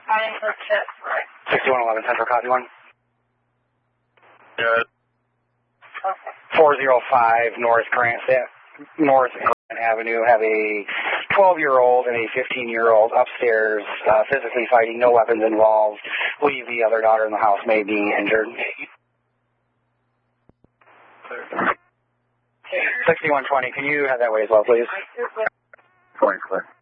6111 Central Cotton 1. Good. 405 North Grant Avenue. Have a 12-year-old and a 15-year-old upstairs physically fighting, no weapons involved. Believe the other daughter in the house may be injured. 6120, can you head that way as well, please? 20 clear.